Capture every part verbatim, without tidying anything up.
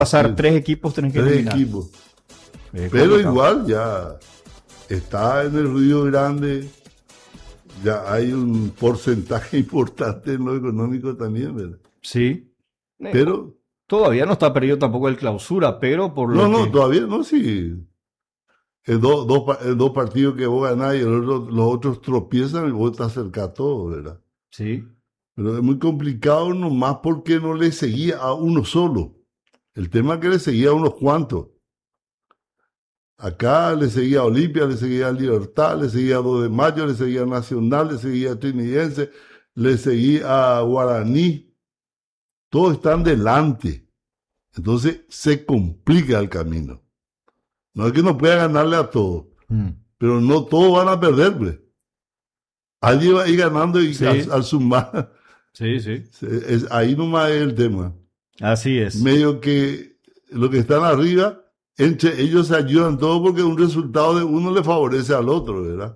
pasar sí, tres equipos, tenés que tres eliminar. equipos. Eh, Pero complicado. igual ya está en el Río Grande, ya hay un porcentaje importante en lo económico también, ¿verdad? Sí. Eh, Pero, Todavía no está perdido tampoco el clausura, pero por lo no, no, que... todavía no, sí. Es dos, dos, pa- es dos partidos que vos ganás y el otro- los otros tropiezan y vos estás cerca a todo, ¿verdad? Sí. Pero es muy complicado nomás porque no le seguía a uno solo. El tema es que le seguía a unos cuantos. Acá le seguía a Olimpia, le seguía a Libertad, le seguía a dos de Mayo, le seguía a Nacional, le seguía a Trinidense, le seguía a Guaraní. Todos están delante. Entonces se complica el camino. No es que no pueda ganarle a todos, Mm. pero no todos van a perder, pues. Alguien va a ir ganando y Sí. al, al sumar, Sí, sí. se- es, ahí nomás es el tema. Así es. Medio que los que están arriba, entre ellos se ayudan todos porque un resultado de uno le favorece al otro, ¿verdad?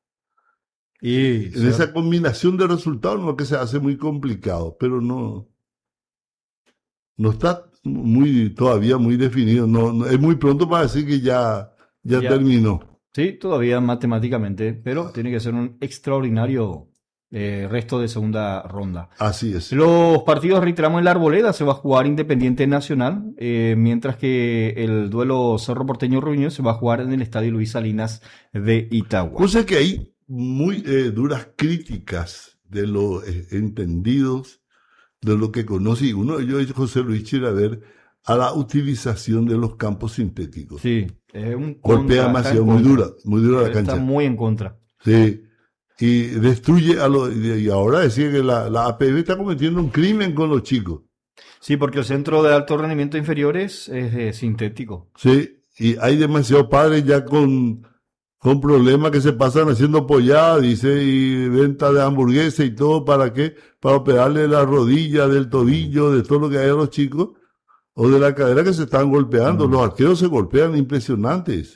Y En se- esa combinación de resultados no es que se hace muy complicado, pero no, no está muy, todavía muy definido. No, no- es muy pronto para decir que ya, ya, Ya. terminó. sí, todavía matemáticamente, pero tiene que ser un extraordinario eh, resto de segunda ronda. Así es. Los partidos, reiteramos, en la Arboleda se va a jugar Independiente Nacional, eh, mientras que el duelo Cerro Porteño-Ruiño se va a jugar en el Estadio Luis Salinas de Itagua. Cosa que hay muy eh, duras críticas de los eh, entendidos, de lo que conoce, y uno de ellos es José Luis Chilaver, a la utilización de los campos sintéticos. Sí, es un Golpea contra, está demasiado, en muy contra. dura, muy dura la Está cancha. muy en contra. Sí. Y destruye a los, y ahora decía que la, la A P B está cometiendo un crimen con los chicos. Sí, porque el centro de alto rendimiento inferiores es eh, sintético. Sí. Y hay demasiados padres ya con, con problemas que se pasan haciendo pollada, dice, y venta de hamburguesas y todo, ¿para qué? Para operarle la rodilla, del tobillo, de todo lo que hay a los chicos, o de la cadera que se están golpeando. Mm. Los arqueros se golpean impresionantes.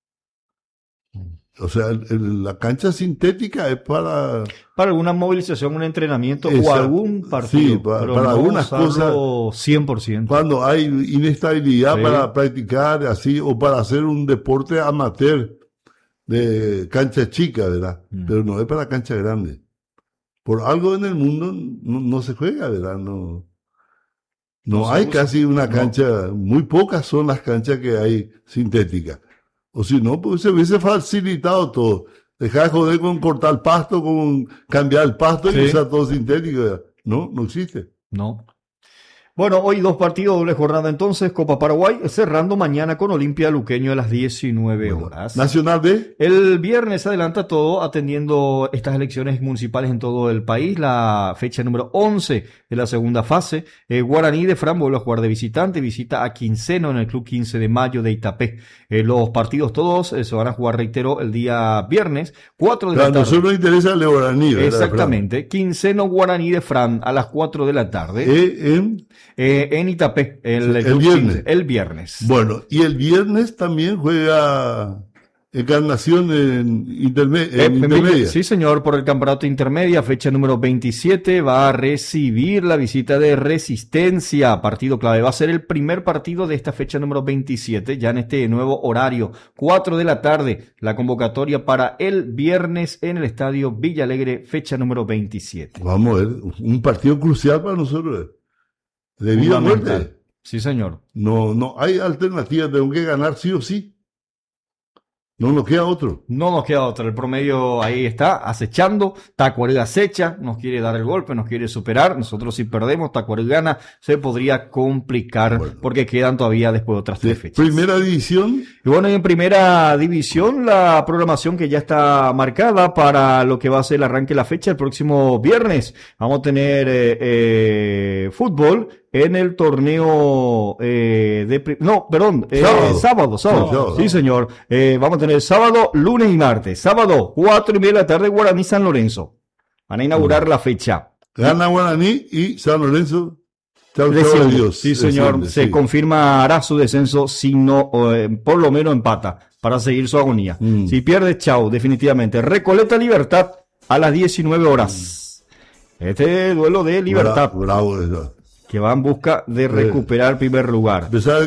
O sea, el- el- la cancha sintética es para... Para alguna movilización, un entrenamiento o Exacto. algún partido. Sí, pa- pero para no algunas usarlo cien por ciento. Cuando hay inestabilidad Sí. para practicar así o para hacer un deporte amateur de cancha chica, ¿verdad? Mm. Pero no es para cancha grande. Por algo en el mundo no, no se juega, ¿verdad? No, no, No se hay usa. casi una No. cancha, muy pocas son las canchas que hay sintéticas. O si no, pues se hubiese facilitado todo. Dejar de joder con cortar el pasto, con cambiar el pasto Sí. y usar todo sintético. ¿verdad? No, no existe. No. Bueno, hoy dos partidos, doble jornada entonces, Copa Paraguay, cerrando mañana con Olimpia Luqueño a las diecinueve horas. Nacional B. El viernes se adelanta todo atendiendo estas elecciones municipales en todo el país, la fecha número once de la segunda fase. Eh, Guaraní de Fran vuelve a jugar de visitante, visita a Quinceno en el Club quince de Mayo de Itapé. Eh, los partidos todos eh, se van a jugar, reitero, el día viernes, cuatro de Claro, a la tarde. nosotros nos interesa el Guaraní, ¿verdad? Exactamente, Quinceno Guaraní de Fran a las cuatro de la tarde. Eh, en- Eh, en Itapé, el, Sí, el Club viernes. quince, el viernes. bueno, y el viernes también juega Encarnación en, interme- Eh, en intermedia. sí, señor, por el campeonato intermedia, fecha número veintisiete, va a recibir la visita de Resistencia, partido clave. Va a ser el primer partido de esta fecha número veintisiete, ya en este nuevo horario, cuatro de la tarde, la convocatoria para el viernes en el Estadio Villa Alegre, fecha número veintisiete. Vamos a ver, un partido crucial para nosotros. De vida o Fundamental. muerte. Sí, señor. No, no hay alternativa, tengo que ganar sí o sí. No nos queda otro. No nos queda otra, el promedio ahí está, acechando, Tacuarembó acecha, nos quiere dar el golpe, nos quiere superar, nosotros si perdemos, Tacuarembó gana, se podría complicar, Bueno. porque quedan todavía después otras De tres fechas. primera división, Y bueno, en primera división, la programación que ya está marcada para lo que va a ser el arranque de la fecha el próximo viernes. Vamos a tener eh, eh, fútbol en el torneo eh, de... pri- No, perdón, eh, Sábado. sábado, sábado. Sábado. Sí, señor. Eh, vamos a tener sábado, lunes y martes. Sábado, cuatro y media de la tarde, Guaraní San Lorenzo. Van a inaugurar la fecha. gana Guaraní y San Lorenzo. Chau, chau, Desciende. adiós. Sí, señor. Desciende, Se sí. confirmará su descenso si no, eh, por lo menos empata, para seguir su agonía. Mm. Si pierde, chau, definitivamente. Recoleta Libertad a las diecinueve horas. Este duelo de Libertad. Bra- bravo eso. que va en busca de recuperar primer lugar. A pesar